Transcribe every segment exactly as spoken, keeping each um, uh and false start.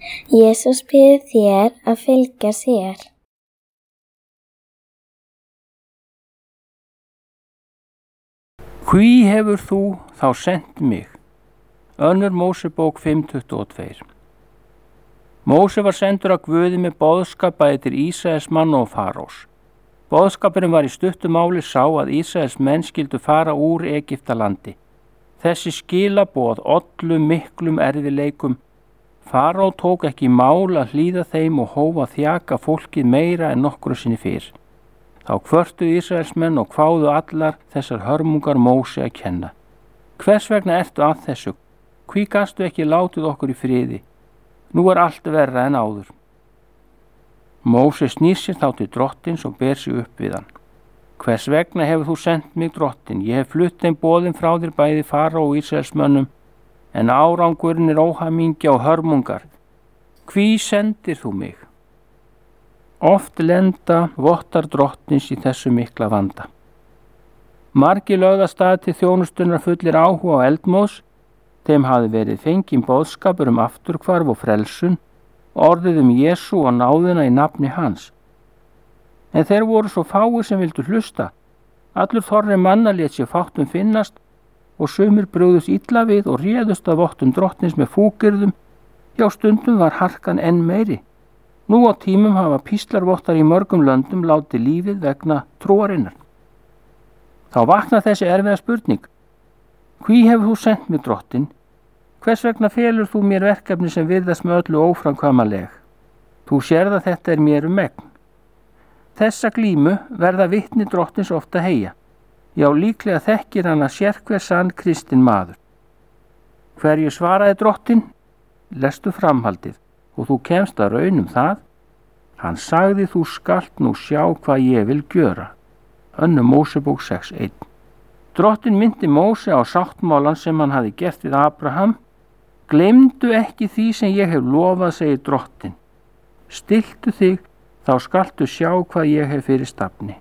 Jesús biður þér að fylgja sér. Hví hefur þú þá sent mig? Önnur Mósebók fimm tuttugu og tvö. Móse var sendur af Guði með boðskap bæði til Ísraels manna og Fárós. Boðskapurinn var í stuttu máli sá að Ísraels menn skyldu fara úr Egyptalandi. Þessi skilaboð ollu miklum erfiðleikum. Fáró tók ekki í mál að hlýða þeim og hóf að þjaka fólkið meira en nokkru sinni fyrr. Þá kvörtuðu Ísraelsmenn og kváðu allar þessar hörmungar Móse að kenna. Hvers vegna ertu að þessu? Hví gastu ekki látið okkur í friði? Nú er allt verra en áður. Móse snýr sér þá til drottins og ber sig upp við hann. Hvers vegna hefur þú sendt mig, drottin? Ég hef flutt þeim boðin frá þér bæði Fáró og Ísraelsmönnum, en árangurinn er óhamingja og hörmungar. Hví sendir þú mig? Oft lenda vottar drottins í þessu mikla vanda. Margir lögðu af stað til þjónustunnar fullir áhuga á eldmóðs. Þeim hafði verið fenginn boðskapur um afturhvarf og frelsun, orðið um Jesú og náðina í nafni hans. En þeir voru svo fáir sem vildu hlusta. Allur þorri manna lét sér fátt um finnast og sumir brugðust illa við og réðust af vottum drottins með fúkyrðum. Já, stundum var harkan enn meiri. Nú á tímum hafa píslarvottar í mörgum löndum látið lífið vegna trúarinnar. Þá vaknar þessi erfiða spurning. Hví hefur þú sendt mig, drottin? Hvers vegna felur þú mér verkefni sem virðast með öllu óframkvæmanleg? Þú sérð að þetta er mér um megn. Þessa glímu verða vitni drottins ofta heyja. Já, líklega þekkir hann að sérhver sann kristinn maður. Hverju svaraði drottin? Lestu framhaldið og þú kemst að raun um það. Hann sagði, þú skalt nú sjá hvað ég vil gjöra. Önnur Mósebók sex eitt. Drottin myndi Móse á sáttmálan sem hann hafi gert við Abraham. Gleymdu ekki því sem ég hef lofað, segir drottin. Stiltu þig, þá skaltu sjá hvað ég hef fyrir stafni.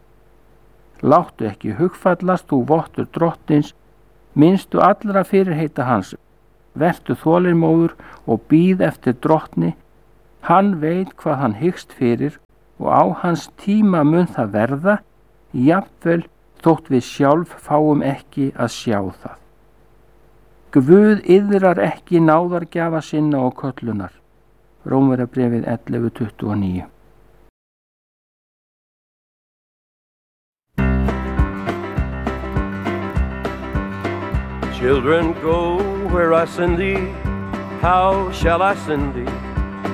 Láttu ekki hugfallast, þú vottur drottins, minnstu allra fyrirheita hans. Vertu þolinmóður og bíð eftir drottni. Hann veit hvað hann hyggst fyrir og á hans tíma mun það verða, jafnvel þótt við sjálf fáum ekki að sjá það. Guð iðrar ekki náðargjafa sinna og köllunar. Rómverjabréfið ellefu tuttugu og níu. Children, go where I send thee. How shall I send thee?